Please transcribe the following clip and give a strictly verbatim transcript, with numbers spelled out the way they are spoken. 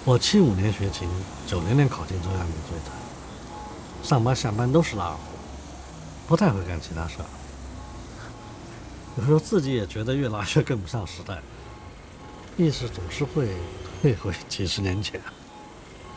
我七五年学琴，九零年考进中央民族乐团，上班下班都是拉二胡，不太会干其他事儿。有时候自己也觉得越拉越跟不上时代，意识总是会退回几十年前。